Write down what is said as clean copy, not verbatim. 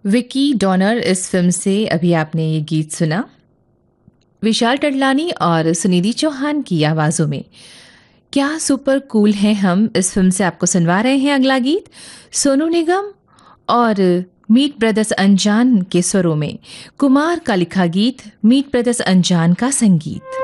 Vicky Donner इस film से अभी आपने ये गीत सुना। विशाल डडलानी और सुनिधि चौहान की आवाज़ों में। क्या सुपर कूल हैं हम इस फिल्म से आपको सुनवा रहे हैं अगला गीत सोनू निगम और मीट ब्रदर्स अनजान के स्वरों में। कुमार का लिखा गीत, मीट ब्रदर्स अनजान का संगीत।